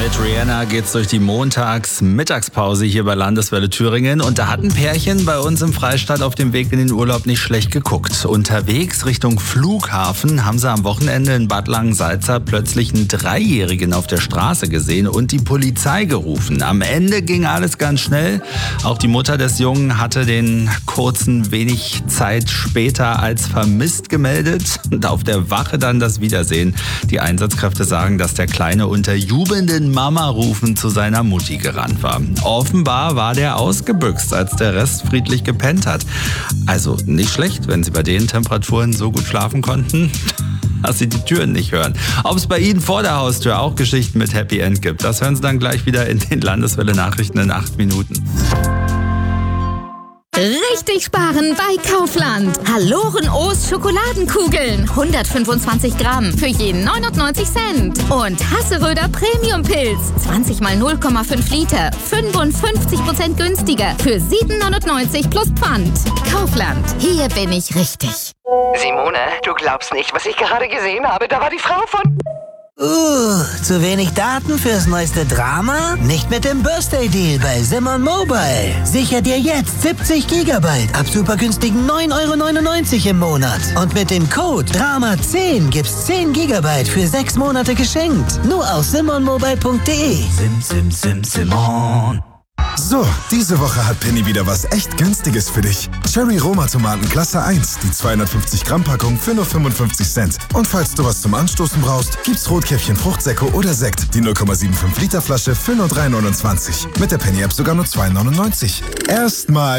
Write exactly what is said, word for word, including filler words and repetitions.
Mit Rihanna geht's durch die Montags-Mittagspause hier bei Landeswelle Thüringen. Und da hat ein Pärchen bei uns im Freistaat auf dem Weg in den Urlaub nicht schlecht geguckt. Unterwegs Richtung Flughafen haben sie am Wochenende in Bad Langensalza plötzlich einen Dreijährigen auf der Straße gesehen und die Polizei gerufen. Am Ende ging alles ganz schnell. Auch die Mutter des Jungen hatte den kurzen wenig Zeit später als vermisst gemeldet. Und auf der Wache dann das Wiedersehen. Die Einsatzkräfte sagen, dass der Kleine unter jubelnden Mama-Rufen zu seiner Mutti gerannt war. Offenbar war der ausgebüxt, als der Rest friedlich gepennt hat. Also nicht schlecht, wenn sie bei den Temperaturen so gut schlafen konnten, dass sie die Türen nicht hören. Ob es bei Ihnen vor der Haustür auch Geschichten mit Happy End gibt, das hören Sie dann gleich wieder in den Landeswelle-Nachrichten in acht Minuten. Richtig sparen bei Kaufland. Haloren-O's Schokoladenkugeln. hundertfünfundzwanzig Gramm für jeden neunundneunzig Cent. Und Hasseröder Premium-Pilz. zwanzig mal null Komma fünf Liter. fünfundfünfzig Prozent günstiger. Für sieben neunundneunzig plus Pfand. Kaufland. Hier bin ich richtig. Simone, du glaubst nicht, was ich gerade gesehen habe. Da war die Frau von... Uh, zu wenig Daten fürs neueste Drama? Nicht mit dem Birthday-Deal bei Simon Mobile. Sicher dir jetzt siebzig Gigabyte ab super günstigen neun Euro neunundneunzig im Monat. Und mit dem Code Drama zehn gibt's zehn Gigabyte für sechs Monate geschenkt. Nur auf simon mobile punkt de. Sim, sim, sim, Simon. So, diese Woche hat Penny wieder was echt Günstiges für dich. Cherry Roma Tomaten Klasse eins, die zweihundertfünfzig Gramm Packung für nur fünfundfünfzig Cent. Und falls du was zum Anstoßen brauchst, gibt's Rotkäppchen Fruchtsäcke oder Sekt, die null Komma fünfundsiebzig Liter Flasche für nur drei neunundzwanzig. Mit der Penny App sogar nur zwei neunundneunzig. Erstmal